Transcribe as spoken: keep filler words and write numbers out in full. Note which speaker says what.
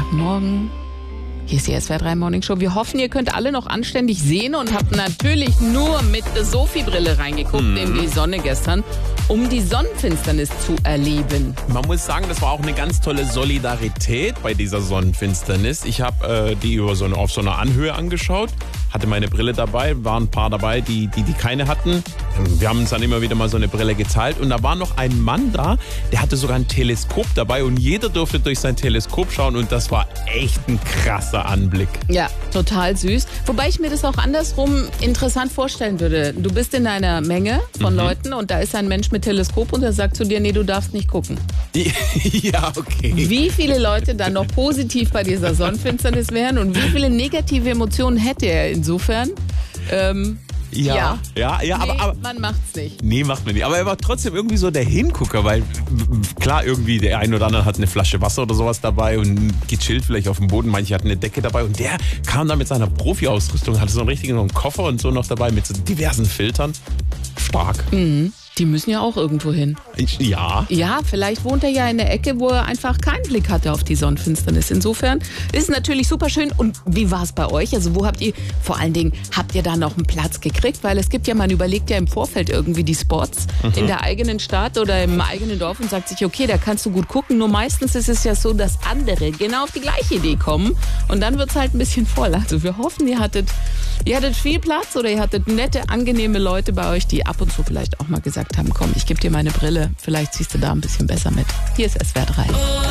Speaker 1: Morgen. Hier ist die S W R drei Morning Show. Wir hoffen, ihr könnt alle noch anständig sehen und habt natürlich nur mit der Sophie-Brille reingeguckt mm. in die Sonne gestern, um die Sonnenfinsternis zu erleben.
Speaker 2: Man muss sagen, das war auch eine ganz tolle Solidarität bei dieser Sonnenfinsternis. Ich habe äh, die über so eine, auf so einer Anhöhe angeschaut, hatte meine Brille dabei, waren ein paar dabei, die, die die keine hatten. Wir haben uns dann immer wieder mal so eine Brille geteilt und da war noch ein Mann da, der hatte sogar ein Teleskop dabei und jeder durfte durch sein Teleskop schauen und das war echt ein krasser Anblick.
Speaker 1: Ja, total süß. Wobei ich mir das auch andersrum interessant vorstellen würde. Du bist in einer Menge von mhm. Leuten und da ist ein Mensch mit Teleskop und der sagt zu dir, nee, du darfst nicht gucken.
Speaker 2: Ja, okay.
Speaker 1: Wie viele Leute dann noch positiv bei dieser Sonnenfinsternis wären und wie viele negative Emotionen hätte er insofern? Ähm,
Speaker 2: Ja, ja, ja, ja
Speaker 1: nee,
Speaker 2: aber, aber
Speaker 1: man macht's nicht.
Speaker 2: Nee, macht man nicht. Aber er war trotzdem irgendwie so der Hingucker, weil klar, irgendwie der ein oder andere hat eine Flasche Wasser oder sowas dabei und gechillt vielleicht auf dem Boden. Manche hatten eine Decke dabei und der kam da mit seiner Profi-Ausrüstung, hatte so einen richtigen so einen Koffer und so noch dabei mit so diversen Filtern. Stark.
Speaker 1: Mhm. Die müssen ja auch irgendwo hin.
Speaker 2: Ja.
Speaker 1: Ja, vielleicht wohnt er ja in der Ecke, wo er einfach keinen Blick hatte auf die Sonnenfinsternis. Insofern ist es natürlich super schön. Und wie war es bei euch? Also wo habt ihr, vor allen Dingen, habt ihr da noch einen Platz gekriegt? Weil es gibt ja, man überlegt ja im Vorfeld irgendwie die Spots mhm. in der eigenen Stadt oder im eigenen Dorf und sagt sich, okay, da kannst du gut gucken. Nur meistens ist es ja so, dass andere genau auf die gleiche Idee kommen. Und dann wird es halt ein bisschen voll. Also wir hoffen, ihr hattet, ihr hattet viel Platz oder ihr hattet nette, angenehme Leute bei euch, die ab und zu vielleicht auch mal gesagt haben, komm, ich gebe dir meine Brille, vielleicht siehst du da ein bisschen besser mit. Hier ist S W R drei.